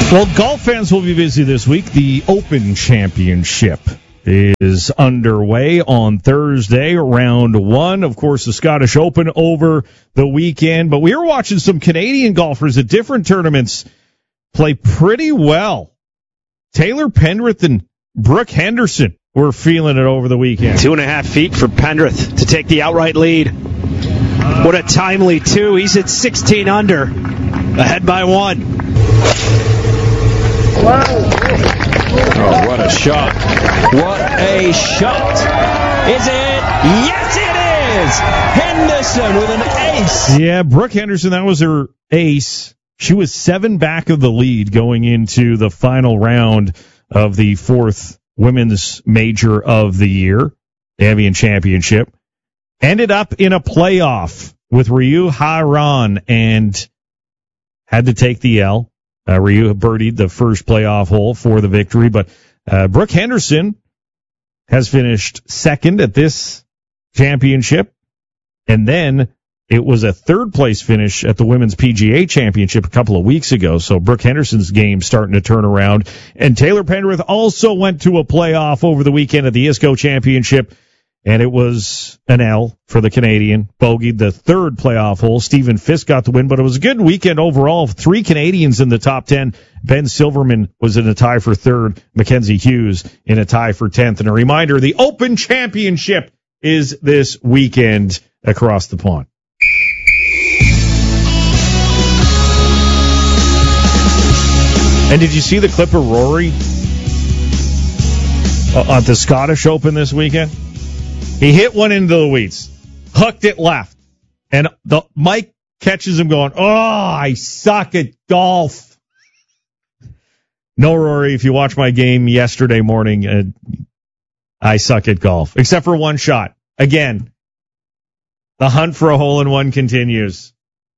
Well, golf fans will be busy this week. The Open Championship is underway on Thursday, round one. Of course, the Scottish Open over the weekend. But we are watching some Canadian golfers at different tournaments play pretty well. Taylor Pendrith and Brooke Henderson were feeling it over the weekend. 2.5 feet for Pendrith to take the outright lead. What a timely two. He's at 16 under, ahead by one. Oh, what a shot. What a shot. Is it? Yes, it is! Henderson with an ace. Yeah, Brooke Henderson, that was her ace. She was 7 back of the lead going into the final round of the 4th women's major of the year, the Evian Championship. Ended up in a playoff with Ryu Hairan and had to take the L. Ryu birdied the first playoff hole for the victory, but Brooke Henderson has finished second at this championship, and then it was a third-place finish at the Women's PGA Championship a couple of weeks ago, so Brooke Henderson's game starting to turn around. And Taylor Pendrith also went to a playoff over the weekend at the ISCO Championship, and it was an L for the Canadian. Bogeyed the third playoff hole. Stephen Fisk got the win, but it was a good weekend overall. 3 Canadians in the top 10. Ben Silverman was in a tie for third. Mackenzie Hughes in a tie for 10th. And a reminder, the Open Championship is this weekend across the pond. And did you see the clip of Rory at the Scottish Open this weekend? He hit one into the weeds, hooked it left, and Mike catches him going, "Oh, I suck at golf." No, Rory, if you watch my game yesterday morning, I suck at golf, except for one shot. Again, the hunt for a hole-in-one continues.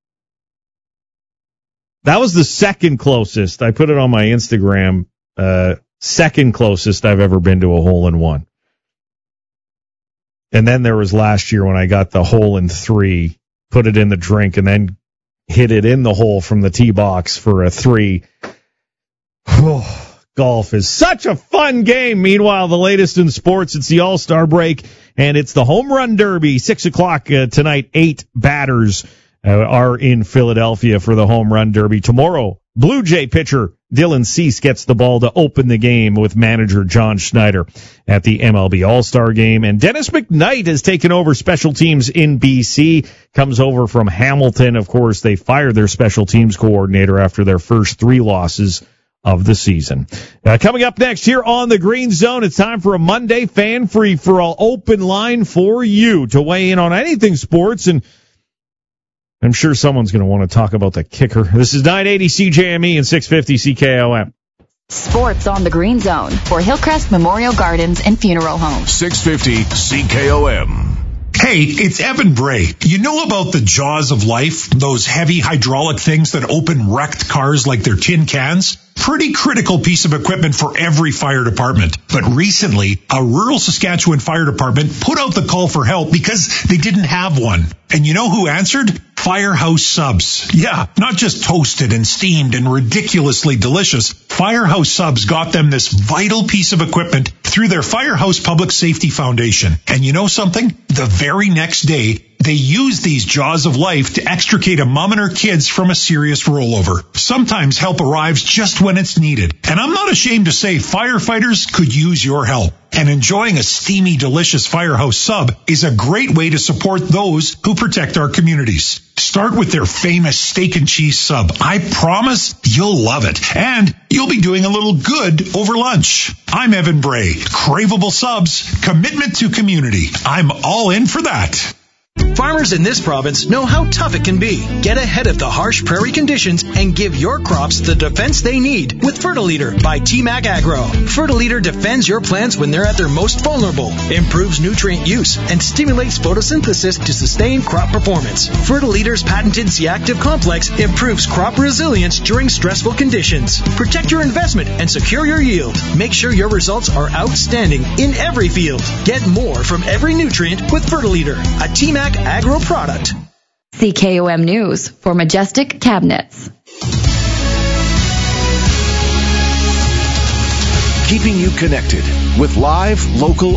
That was the second closest. I put it on my Instagram, second closest I've ever been to a hole-in-one. And then there was last year when I got the hole in 3, put it in the drink, and then hit it in the hole from the tee box for a 3. Golf is such a fun game. Meanwhile, the latest in sports, it's the All-Star break, and it's the Home Run Derby. 6 o'clock tonight, 8 batters are in Philadelphia for the Home Run Derby. Tomorrow, Blue Jay pitcher Dylan Cease gets the ball to open the game with manager John Schneider at the MLB All-Star Game. And Dennis McKnight has taken over special teams in BC, comes over from Hamilton. Of course, they fired their special teams coordinator after their first 3 losses of the season. Coming up next here on the Green Zone, it's time for a Monday fan free-for-all open line for you to weigh in on anything sports, and I'm sure someone's going to want to talk about the kicker. This is 980 CJME and 650 CKOM. Sports on the Green Zone for Hillcrest Memorial Gardens and Funeral Home. 650 CKOM. Hey, it's Evan Bray. You know about the jaws of life? Those heavy hydraulic things that open wrecked cars like they're tin cans? Pretty critical piece of equipment for every fire department. But recently, a rural Saskatchewan fire department put out the call for help because they didn't have one. And you know who answered? Firehouse Subs. Yeah, not just toasted and steamed and ridiculously delicious. Firehouse Subs got them this vital piece of equipment through their Firehouse Public Safety Foundation. And you know something? The very next day, they use these jaws of life to extricate a mom and her kids from a serious rollover. Sometimes help arrives just when it's needed. And I'm not ashamed to say firefighters could use your help. And enjoying a steamy, delicious Firehouse Sub is a great way to support those who protect our communities. Start with their famous steak and cheese sub. I promise you'll love it. And you'll be doing a little good over lunch. I'm Evan Bray. Craveable subs, commitment to community. I'm all in for that. Farmers in this province know how tough it can be. Get ahead of the harsh prairie conditions and give your crops the defense they need with Fertiliter by TMAC Agro. Fertiliter defends your plants when they're at their most vulnerable, improves nutrient use, and stimulates photosynthesis to sustain crop performance. Fertiliter's patented C-Active complex improves crop resilience during stressful conditions. Protect your investment and secure your yield. Make sure your results are outstanding in every field. Get more from every nutrient with Fertiliter, a TMAC Agro product. CKOM News for Majestic Cabinets. keeping you connected with live, local,